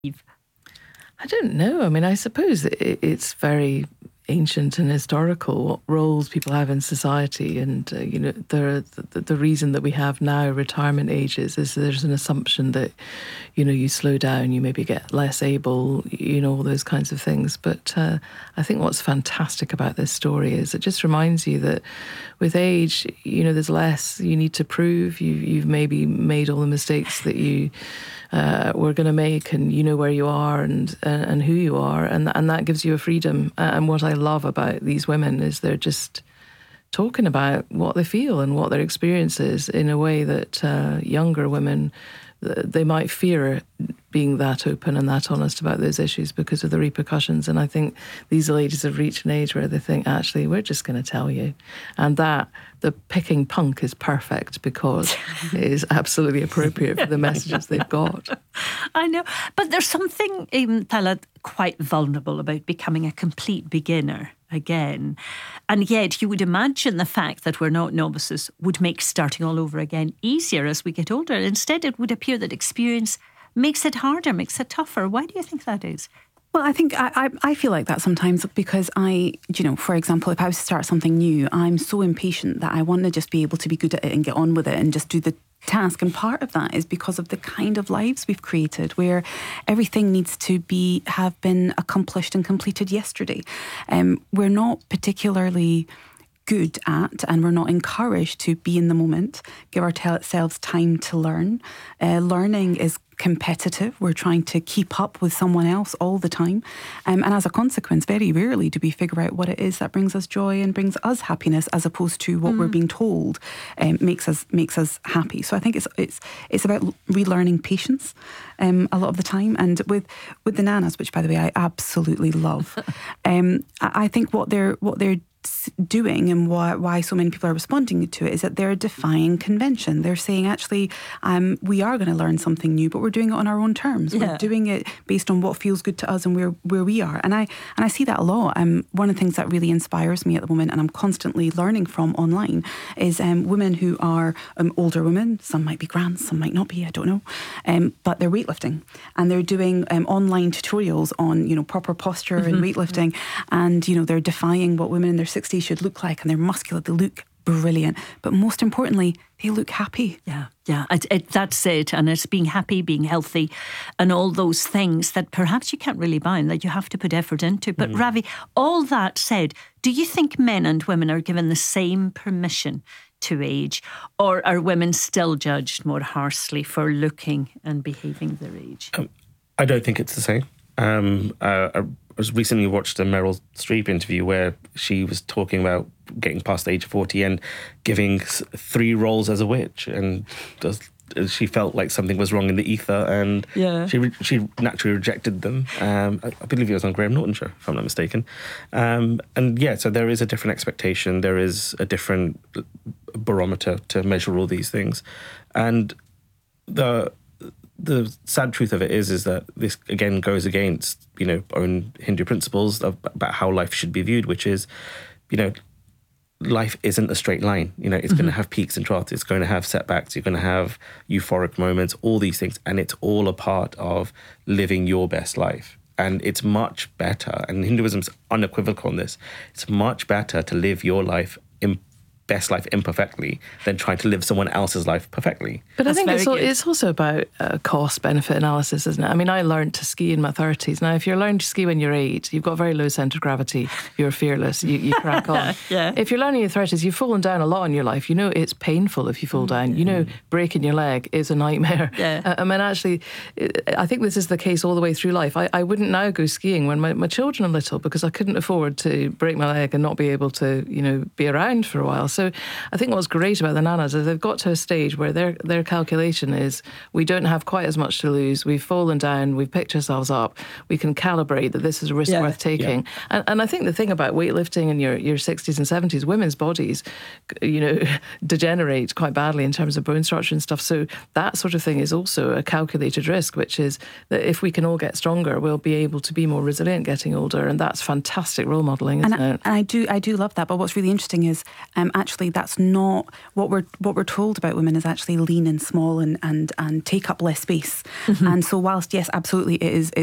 I don't know. I mean, I suppose it's very ancient and historical what roles people have in society, and the reason that we have now retirement ages is there's an assumption that you slow down, you maybe get less able, all those kinds of things. But I think what's fantastic about this story is it just reminds you that with age, there's less you need to prove. You've maybe made all the mistakes that you were going to make, and you know where you are and who you are, and that gives you a freedom. And what I love about these women is they're just talking about what they feel and what their experience is in a way that younger women, they might fear being that open and that honest about those issues because of the repercussions. And I think these ladies have reached an age where they think, actually, we're just going to tell you. And that, the picking punk is perfect because it is absolutely appropriate for the messages they've got. I know. But there's something, Talat, quite vulnerable about becoming a complete beginner again. And yet you would imagine the fact that we're not novices would make starting all over again easier as we get older. Instead, it would appear that experience makes it harder, makes it tougher. Why do you think that is? Well, I think I feel like that sometimes because for example, if I was to start something new, I'm so impatient that I want to just be able to be good at it and get on with it and just do the task. And part of that is because of the kind of lives we've created where everything needs to have been accomplished and completed yesterday. We're not particularly good at, and we're not encouraged to be in the moment, give ourselves time to learn. Learning is competitive. We're trying to keep up with someone else all the time. And as a consequence, very rarely do we figure out what it is that brings us joy and brings us happiness as opposed to what we're being told makes us happy. So I think it's about relearning patience a lot of the time. And with the nanas, which by the way I absolutely love, I think what they're doing and why so many people are responding to it is that they're defying convention. They're saying, actually, we are going to learn something new, but we're doing it on our own terms. Yeah. We're doing it based on what feels good to us and where we are. And I see that a lot. One of the things that really inspires me at the moment, and I'm constantly learning from online, is women who are older women. Some might be grands, some might not be, I don't know. But they're weightlifting and they're doing online tutorials on, proper posture and weightlifting. And, they're defying what women in their 60s should look like, and they're muscular, they look brilliant, but most importantly, they look happy. Yeah. That's it. And it's being happy, being healthy, and all those things that perhaps you can't really buy and that you have to put effort into. But Ravi, all that said, do you think men and women are given the same permission to age, or are women still judged more harshly for looking and behaving their age? I don't think it's the same. I recently watched a Meryl Streep interview where she was talking about getting past the age of 40 and giving 3 roles as a witch, and she felt like something was wrong in the ether, and she naturally rejected them. I believe it was on Graham Norton show, if I'm not mistaken. So there is a different expectation. There is a different barometer to measure all these things, and the sad truth of it is that this again goes against own Hindu principles about how life should be viewed, which is life isn't a straight line. It's going to have peaks and troughs. It's going to have setbacks. You're going to have euphoric moments, all these things. And it's all a part of living your best life. And it's much better, and Hinduism's unequivocal on this, it's much better to live your best life imperfectly than trying to live someone else's life perfectly. But I think it's also about cost-benefit analysis, isn't it? I mean, I learned to ski in my 30s. Now, if you're learning to ski when you're 8, you've got very low centre of gravity, you're fearless, you crack on. Yeah. If you're learning in your 30s, you've fallen down a lot in your life. It's painful if you fall down. Breaking your leg is a nightmare. Yeah. Actually, I think this is the case all the way through life. I wouldn't now go skiing when my children are little because I couldn't afford to break my leg and not be able to, be around for a while. So I think what's great about the nanas is they've got to a stage where their calculation is we don't have quite as much to lose. We've fallen down. We've picked ourselves up. We can calibrate that this is a risk worth taking. Yeah. And I think the thing about weightlifting in your 60s and 70s, women's bodies, degenerate quite badly in terms of bone structure and stuff. So that sort of thing is also a calculated risk, which is that if we can all get stronger, we'll be able to be more resilient getting older. And that's fantastic role modelling, isn't it? And I do love that. But what's really interesting is actually that's not what we're told about women is actually lean and small and take up less space. And so whilst yes, absolutely it is